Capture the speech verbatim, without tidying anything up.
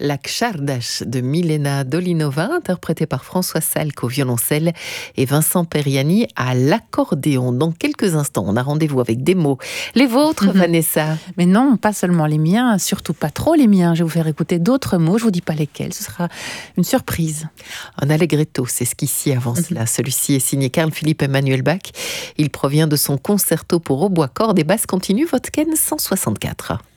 La Czardasz de Milena Dolinova, interprétée par François Salk au violoncelle et Vincent Periani à l'accordéon. Dans quelques instants, on a rendez-vous avec des mots. Les vôtres, mmh. Vanessa? Mais non, pas seulement les miens, surtout pas trop les miens. Je vais vous faire écouter d'autres mots, je vous dis pas lesquels, ce sera une surprise. Un allegretto, c'est ce qu'ici avant mmh. cela. Celui-ci est signé Carl-Philipp Emanuel Bach. Il provient de son concerto pour hautbois, cordes et basse continue, Wotken cent soixante-quatre.